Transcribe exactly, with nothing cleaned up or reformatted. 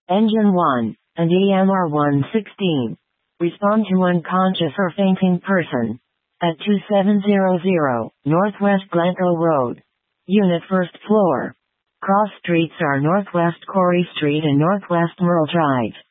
Engine one, and E M R one sixteen. Respond to unconscious or fainting person. At two seven zero zero, Northwest Glencoe Road. Unit first floor. Cross streets are Northwest Corey Street and Northwest Merle Drive.